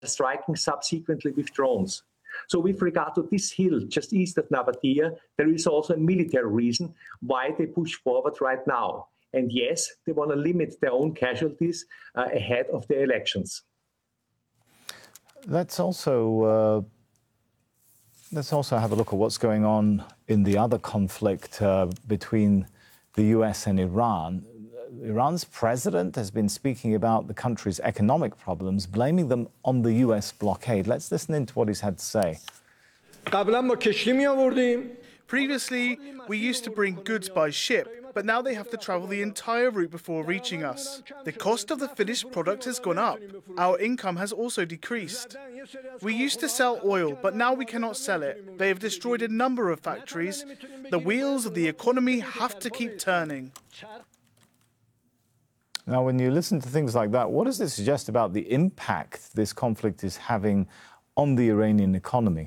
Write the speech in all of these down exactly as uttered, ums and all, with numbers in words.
striking subsequently with drones. So with regard to this hill just east of Nabatea, there is also a military reason why they push forward right now. And yes, they want to limit their own casualties uh, ahead of the elections. Let's also, uh, let's also have a look at what's going on in the other conflict uh, between the U S and Iran. Iran's president has been speaking about the country's economic problems, blaming them on the U S blockade. Let's listen in to what he's had to say. Previously, we used to bring goods by ship, but now they have to travel the entire route before reaching us. The cost of the finished product has gone up. Our income has also decreased. We used to sell oil, but now we cannot sell it. They have destroyed a number of factories. The wheels of the economy have to keep turning. Now, when you listen to things like that, what does this suggest about the impact this conflict is having on the Iranian economy?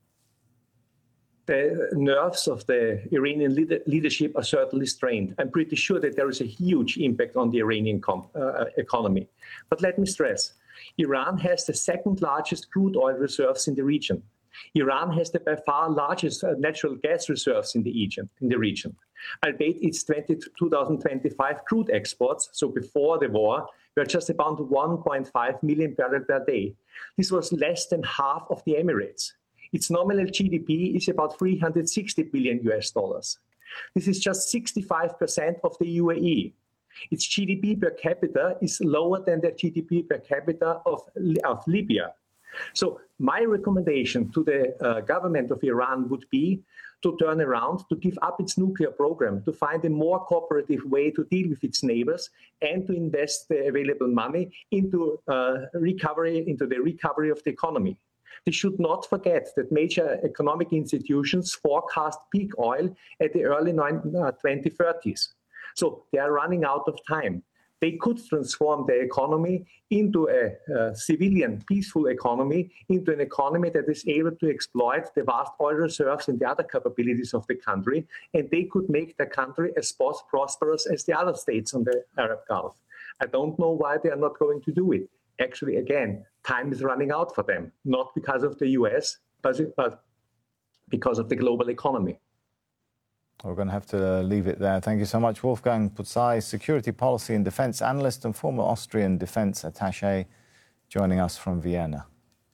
The nerves of the Iranian leader leadership are certainly strained. I'm pretty sure that there is a huge impact on the Iranian uh, economy. But let me stress, Iran has the second largest crude oil reserves in the region. Iran has the by far largest uh, natural gas reserves in the region. In the region. Albeit its twenty twenty-five crude exports, so before the war, were just about one point five million barrels per day. This was less than half of the Emirates. Its nominal G D P is about three hundred sixty billion U S dollars. This is just sixty-five percent of the U A E. Its G D P per capita is lower than the G D P per capita of, of Libya. So my recommendation to the uh, government of Iran would be to turn around, to give up its nuclear program, to find a more cooperative way to deal with its neighbors, and to invest the available money into uh, recovery, into the recovery of the economy. They should not forget that major economic institutions forecast peak oil at the early twenty thirties. So they are running out of time. They could transform the economy into a, a civilian, peaceful economy, into an economy that is able to exploit the vast oil reserves and the other capabilities of the country, and they could make the country as prosperous as the other states on the Arab Gulf. I don't know why they are not going to do it. Actually, again, time is running out for them, not because of the U S, but, but because of the global economy. We're going to have to leave it there. Thank you so much, Wolfgang Putzai, security policy and defense analyst and former Austrian defense attaché, joining us from Vienna.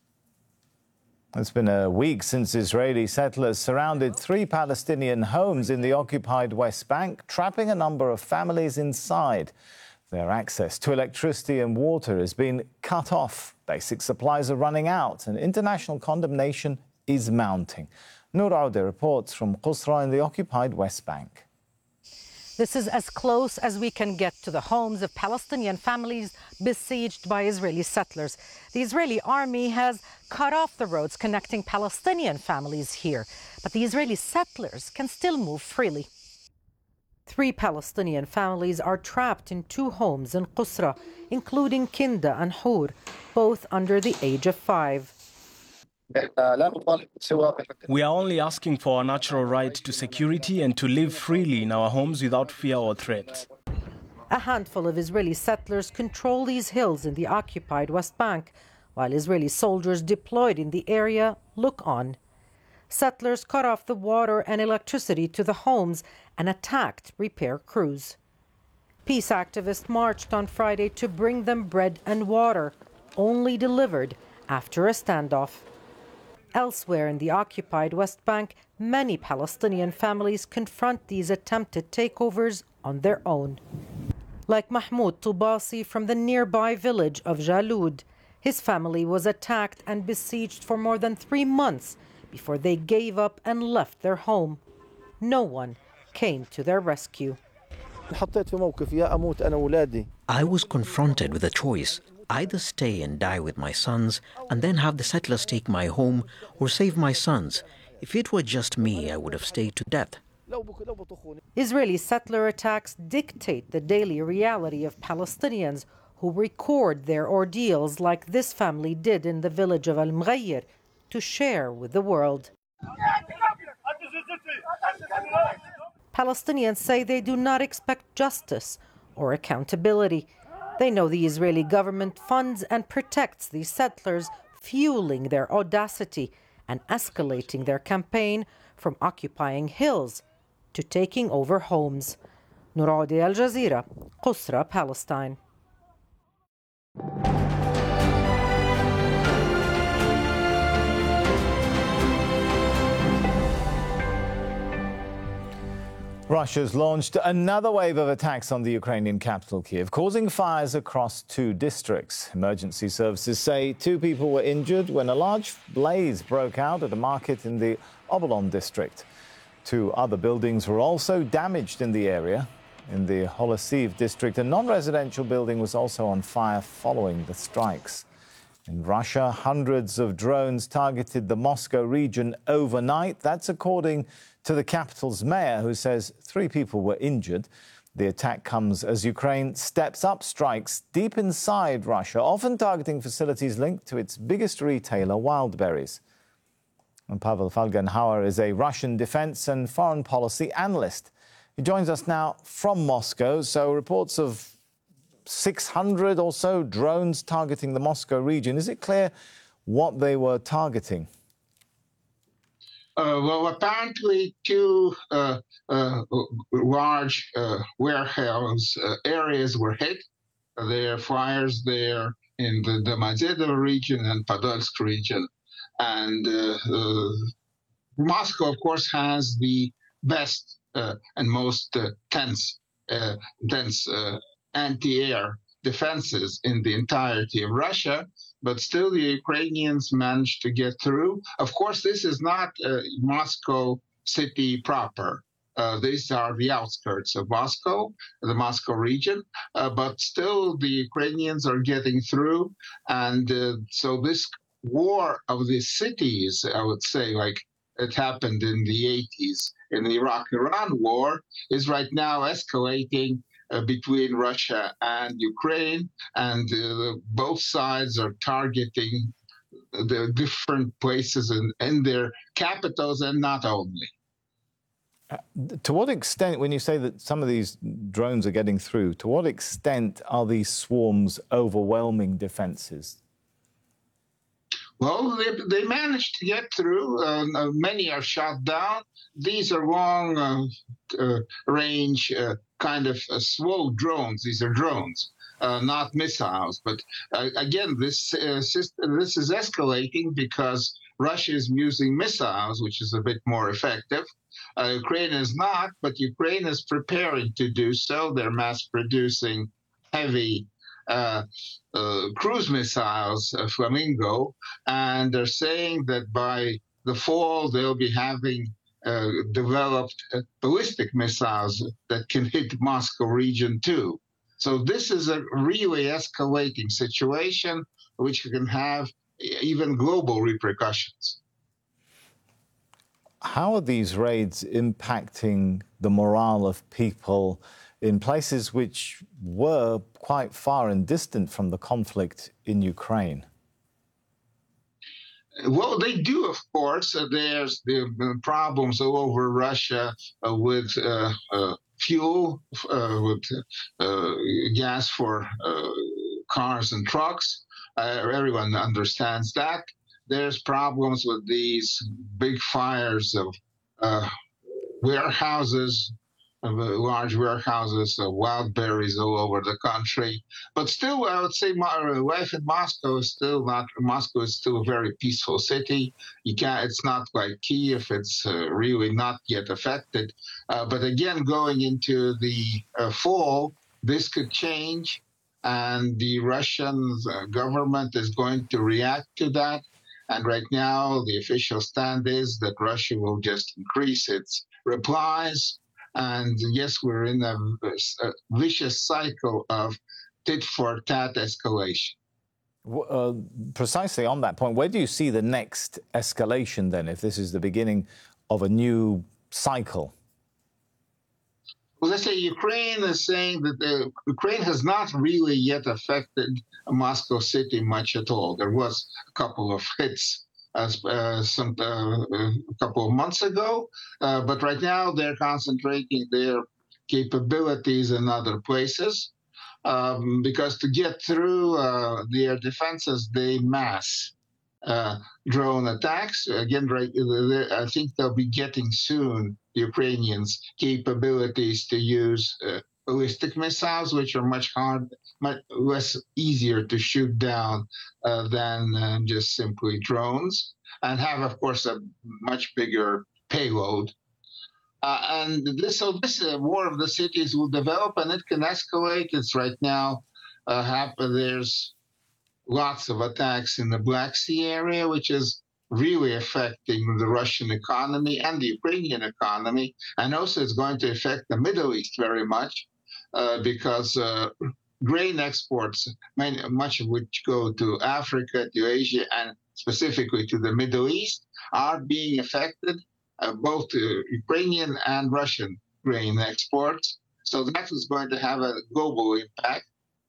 It's been a week since Israeli settlers surrounded three Palestinian homes in the occupied West Bank, trapping a number of families inside. Their access to electricity and water has been cut off. Basic supplies are running out, and international condemnation is mounting. Noor Aude reports from Qusra in the occupied West Bank. This is as close as we can get to the homes of Palestinian families besieged by Israeli settlers. The Israeli army has cut off the roads connecting Palestinian families here, but the Israeli settlers can still move freely. Three Palestinian families are trapped in two homes in Qusra, including Kinda and Hur, both under the age of five. We are only asking for our natural right to security and to live freely in our homes without fear or threat. A handful of Israeli settlers control these hills in the occupied West Bank, while Israeli soldiers deployed in the area look on. Settlers cut off the water and electricity to the homes and attacked repair crews. Peace activists marched on Friday to bring them bread and water, only delivered after a standoff. Elsewhere in the occupied West Bank, many Palestinian families confront these attempted takeovers on their own. Like Mahmoud Tubasi from the nearby village of Jalud, his family was attacked and besieged for more than three months before they gave up and left their home. No one came to their rescue. I was confronted with a choice. Either stay and die with my sons and then have the settlers take my home, or save my sons. If it were just me, I would have stayed to death. Israeli settler attacks dictate the daily reality of Palestinians who record their ordeals like this family did in the village of Al-Mghayr to share with the world. Palestinians say they do not expect justice or accountability. They know the Israeli government funds and protects these settlers fueling their audacity and escalating their campaign from occupying hills to taking over homes. Nooradi, Al Jazeera, Qusra, Palestine. Russia's launched another wave of attacks on the Ukrainian capital, Kiev, causing fires across two districts. Emergency services say two people were injured when a large blaze broke out at a market in the Obolon district. Two other buildings were also damaged in the area. In the Holosiv district, a non-residential building was also on fire following the strikes. In Russia, hundreds of drones targeted the Moscow region overnight. That's according to the capital's mayor, who says three people were injured. The attack comes as Ukraine steps up strikes deep inside Russia, often targeting facilities linked to its biggest retailer, Wildberries. And Pavel Falgenhauer is a Russian defense and foreign policy analyst. He joins us now from Moscow. So reports of six hundred or so drones targeting the Moscow region. Is it clear what they were targeting? Uh, well, apparently two uh, uh, large uh, warehouse uh, areas were hit. There are fires there in the Domodedovo region and Podolsk region. And uh, uh, Moscow, of course, has the best uh, and most uh, tense, uh, dense uh, anti-air defenses in the entirety of Russia. But still, the Ukrainians managed to get through. Of course, this is not uh, Moscow city proper. Uh, these are the outskirts of Moscow, the Moscow region. Uh, but still, the Ukrainians are getting through. And uh, so this war of the cities, I would say, like it happened in the eighties in the Iraq-Iran war, is right now escalating Uh, between Russia and Ukraine, and uh, both sides are targeting the different places in, in their capitals, and not only. Uh, to what extent, when you say that some of these drones are getting through, to what extent are these swarms overwhelming defenses? Well, they, they managed to get through. Uh, many are shot down. These are long uh, uh, range uh, kind of uh, slow drones. These are drones, uh, not missiles. But uh, again, this uh, system, this is escalating because Russia is using missiles, which is a bit more effective. Uh, Ukraine is not, but Ukraine is preparing to do so. They're mass producing heavy uh, uh, cruise missiles, uh, Flamingo, and they're saying that by the fall they'll be having Uh, developed uh, ballistic missiles that can hit Moscow region too. So this is a really escalating situation which can have even global repercussions. How are these raids impacting the morale of people in places which were quite far and distant from the conflict in Ukraine? Well, they do, of course. Uh, there's the uh, problems all over Russia uh, with uh, uh, fuel, uh, with uh, gas for uh, cars and trucks. Uh, everyone understands that. There's problems with these big fires of uh, warehouses, of uh, large warehouses of Wildberries all over the country. But still, I would say my life in Moscow is still not, Moscow is still a very peaceful city. You can't, it's not like Kiev, it's uh, really not yet affected. Uh, but again, going into the uh, fall, this could change, and the Russian uh, government is going to react to that. And right now, the official stand is that Russia will just increase its replies. And yes, we're in a, a vicious cycle of tit-for-tat escalation. Uh, precisely on that point, where do you see the next escalation then, if this is the beginning of a new cycle? Well, let's say Ukraine is saying that the, Ukraine has not really yet affected Moscow city much at all. There was a couple of hits as uh, some uh, a couple of months ago, uh, but right now they're concentrating their capabilities in other places, um, because to get through uh, their defenses, they mass uh, drone attacks. Again, right, I think they'll be getting soon, the Ukrainians, capabilities to use uh, ballistic missiles, which are much hard, much less easier to shoot down uh, than uh, just simply drones, and have, of course, a much bigger payload. Uh, and this, so this uh, war of the cities will develop, and it can escalate. It's right now uh, happen. There's lots of attacks in the Black Sea area, which is really affecting the Russian economy and the Ukrainian economy. And also it's going to affect the Middle East very much uh, because uh, grain exports, many, much of which go to Africa, to Asia, and specifically to the Middle East, are being affected, uh, both uh, Ukrainian and Russian grain exports. So that is going to have a global impact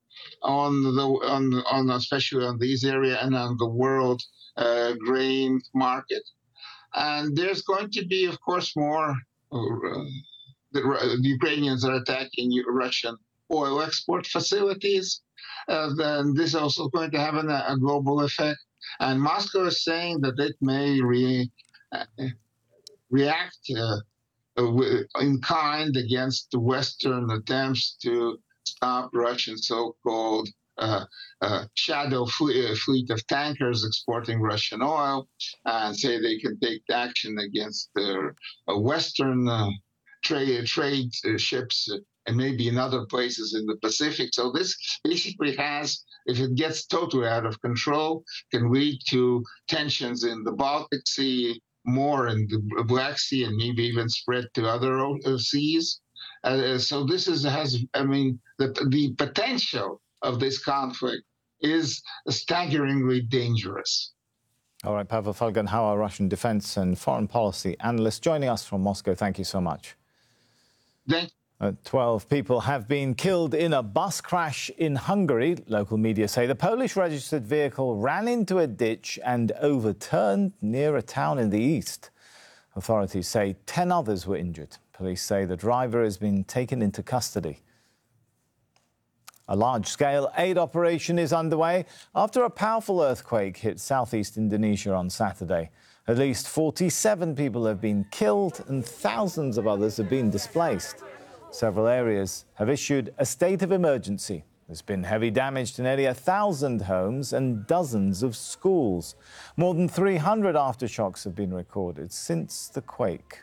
on the on on especially on these area and on the world uh, grain market. And there's going to be, of course, more. Uh, the, the Ukrainians are attacking Russian oil export facilities. Uh, then this is also going to have an, a global effect. And Moscow is saying that it may re, uh, react uh, in kind against the Western attempts to stop Russian so-called uh, uh, shadow fleet, uh, fleet of tankers exporting Russian oil, and say they can take action against their uh, Western uh, trade trade uh, ships uh, and maybe in other places in the Pacific. So this basically has, if it gets totally out of control, can lead to tensions in the Baltic Sea, more in the Black Sea, and maybe even spread to other uh, seas. Uh, so this is has, I mean, the, the potential of this conflict is staggeringly dangerous. All right, Pavel Felgenhauer, Russian defense and foreign policy analyst, joining us from Moscow. Thank you so much. Thank you. Uh, Twelve people have been killed in a bus crash in Hungary. Local media say the Polish-registered vehicle ran into a ditch and overturned near a town in the east. Authorities say ten others were injured. Police say the driver has been taken into custody. A large-scale aid operation is underway after a powerful earthquake hit southeast Indonesia on Saturday. At least forty-seven people have been killed and thousands of others have been displaced. Several areas have issued a state of emergency. There's been heavy damage to nearly a thousand homes and dozens of schools. More than three hundred aftershocks have been recorded since the quake.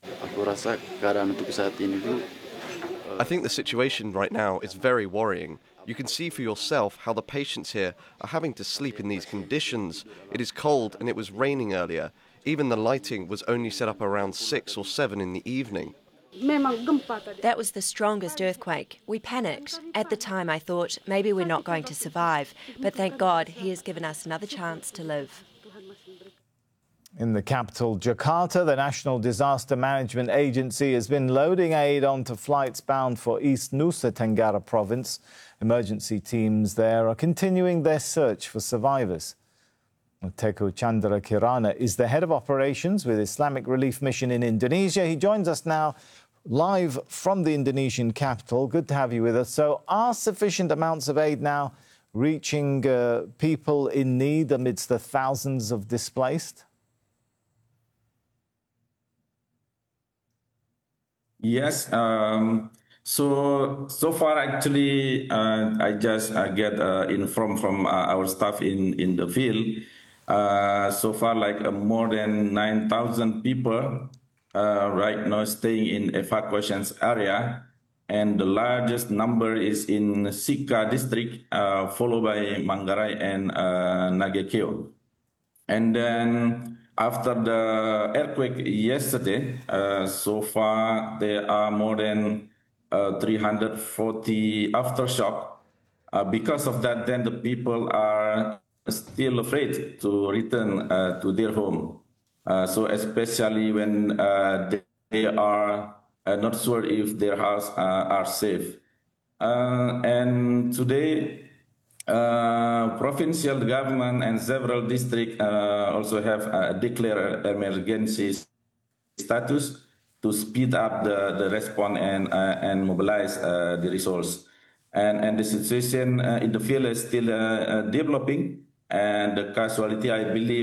I think the situation right now is very worrying. You can see for yourself how the patients here are having to sleep in these conditions. It is cold and it was raining earlier. Even the lighting was only set up around six or seven in the evening. That was the strongest earthquake. We panicked. At the time I thought maybe we're not going to survive, but thank God he has given us another chance to live. In the capital, Jakarta, the National Disaster Management Agency has been loading aid onto flights bound for East Nusa Tenggara province. Emergency teams there are continuing their search for survivors. Teguh Chandra Kirana is the head of operations with Islamic Relief Mission in Indonesia. He joins us now live from the Indonesian capital. Good to have you with us. So are sufficient amounts of aid now reaching uh, people in need amidst the thousands of displaced? Yes. Um, so so far, actually, uh, I just uh, get uh, informed from uh, our staff in in the field. Uh, so far, like uh, more than nine thousand people uh, right now staying in evacuations area, and the largest number is in Sika district, uh, followed by Manggarai and uh, Nagekeo. And then after the earthquake yesterday, uh, so far there are more than uh, three hundred forty aftershock. Uh, because of that, then the people are still afraid to return uh, to their home. Uh, so especially when uh, they are uh, not sure if their house uh, are safe. Uh, and today, Uh, provincial government and several districts uh, also have uh, declared emergency status to speed up the, the response and uh, and mobilize uh, the resource. And, and the situation uh, in the field is still uh, uh, developing, and the casualty, I believe,